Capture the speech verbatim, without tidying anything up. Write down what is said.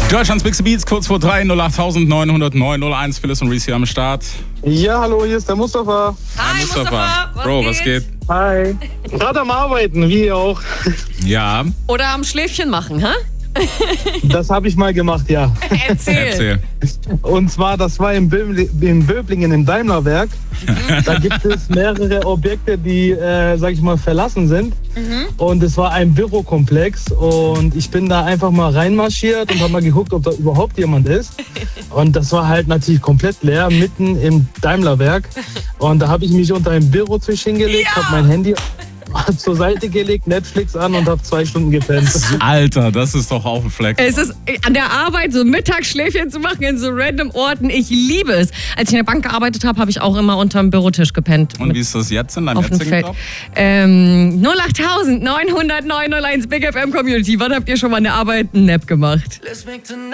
Deutschlands Big Beats, kurz vor drei, null acht neun null null neun null eins, Phyllis und Reese hier am Start. Ja, hallo, hier ist der Mustafa. Hi, Mustafa. Mustafa. Was Bro, geht? was geht? Hi. Gerade am Arbeiten, wie ihr auch. Ja. Oder am Schläfchen machen, hä? Das habe ich mal gemacht, ja. Erzähl. Erzähl. Und zwar, das war in, Böbli- in Böblingen im Daimlerwerk. Da gibt es mehrere Objekte, die, äh, sag ich mal, verlassen sind. Mhm. Und es war ein Bürokomplex. Und ich bin da einfach mal reinmarschiert und habe mal geguckt, ob da überhaupt jemand ist. Und das war halt natürlich komplett leer, mitten im Daimlerwerk. Und da habe ich mich unter einen Bürotisch hingelegt, Ja. habe mein Handy zur Seite gelegt, Netflix an und habe zwei Stunden gepennt. Alter, das ist doch auch ein Fleck. Es ist an der Arbeit so Mittagsschläfchen zu machen in so random Orten. Ich liebe es. Als ich in der Bank gearbeitet habe, habe ich auch immer unterm Bürotisch gepennt. Und wie ist das jetzt in deinem auf dem jetzigen Feld. Job? Ähm, null acht neun null null neun null eins Big F M Community. Wann habt ihr schon mal eine Arbeit, einen Nap gemacht?